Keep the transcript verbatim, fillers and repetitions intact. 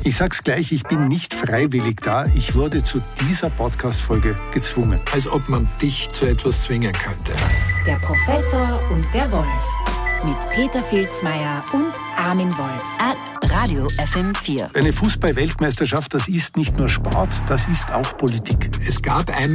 Ich sag's gleich, ich bin nicht freiwillig da. Ich wurde zu dieser Podcast-Folge gezwungen. Als ob man dich zu etwas zwingen könnte. Der Professor und der Wolf. Mit Peter Filzmeier und Armin Wolf. At Radio F M vier. Eine Fußball-Weltmeisterschaft, das ist nicht nur Sport, das ist auch Politik. Es gab einmal